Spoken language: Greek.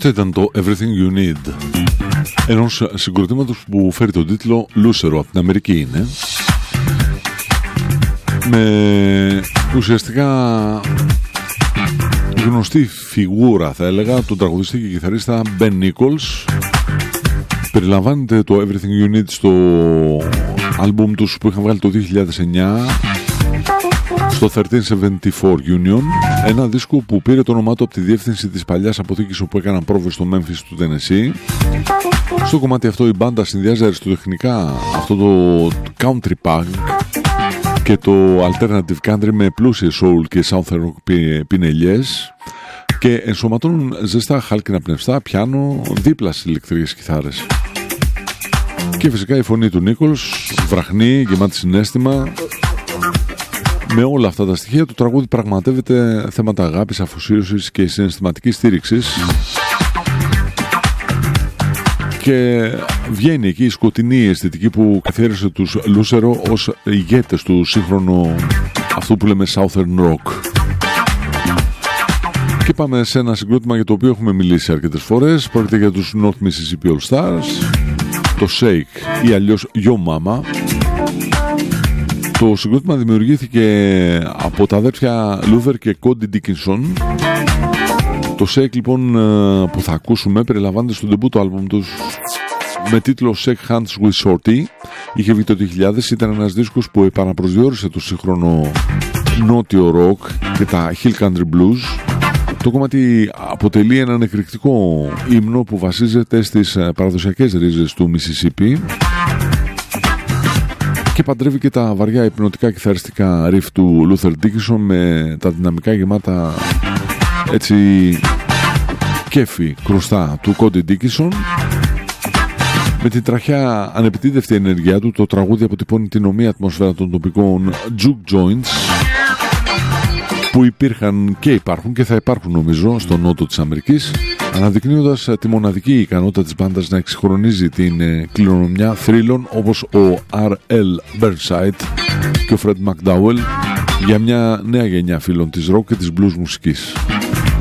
Αυτό ήταν το Everything You Need, ενός συγκροτήματος που φέρει τον τίτλο Lucero, από την Αμερική είναι, με ουσιαστικά γνωστή φιγούρα, θα έλεγα, τον τραγουδιστή και κιθαρίστα Ben Nichols. Περιλαμβάνεται το Everything You Need στο άλμπουμ τους που είχαν βγάλει το 2009, στο 1374 Union, ένα δίσκο που πήρε το όνομά του από τη διεύθυνση της παλιάς αποθήκης όπου έκαναν πρόβες στο Memphis του Tennessee. Στο κομμάτι αυτό η μπάντα συνδυάζει αριστοτεχνικά αυτό το country punk και το alternative country με πλούσιες soul και southern rock πινελιές και ενσωματώνουν ζεστά χάλκινα πνευστά, πιάνο, δίπλα στις ηλεκτρικές κιθάρες. Και φυσικά η φωνή του Νίκολς, βραχνή, γεμάτη συναίσθημα. Με όλα αυτά τα στοιχεία το τραγούδι πραγματεύεται θέματα αγάπης, αφοσίωσης και συναισθηματικής στήριξης και βγαίνει εκεί η σκοτεινή αισθητική που καθιέρωσε τους Lucero ως ηγέτες του σύγχρονου αυτού που λέμε Southern Rock. Και πάμε σε ένα συγκρότημα για το οποίο έχουμε μιλήσει αρκετές φορές. Πρόκειται για τους North Mississippi All Stars, το Shake ή αλλιώς Yo Mama. Το συγκρότημα δημιουργήθηκε από τα αδέρφια Luther και Cody Dickinson. Το Shake λοιπόν που θα ακούσουμε περιλαμβάνεται στο ντεμπούτο άλμπουμ τους με τίτλο Shake Hands with Shorty. Είχε βγει το 2000, ήταν ένας δίσκος που επαναπροσδιορίσε το σύγχρονο νότιο rock και τα hill country blues. Το κομμάτι αποτελεί έναν εκρηκτικό ύμνο που βασίζεται στις παραδοσιακές ρίζες του Mississippi και παντρεύει και τα βαριά υπνοτικά κιθαριστικά riff του Luther Dickinson με τα δυναμικά γεμάτα έτσι κέφι κρουστά του Cody Dickinson. Με την τραχιά ανεπιτίδευτη ενέργειά του το τραγούδι αποτυπώνει την ομοία ατμόσφαιρα των τοπικών juke joints που υπήρχαν και υπάρχουν και θα υπάρχουν νομίζω στο νότο της Αμερικής, αναδεικνύοντας τη μοναδική ικανότητα της μπάντας να εξυγχρονίζει την κληρονομιά θρύλων όπως ο R.L. Burnside και ο Fred McDowell για μια νέα γενιά φίλων της rock και της blues μουσικής.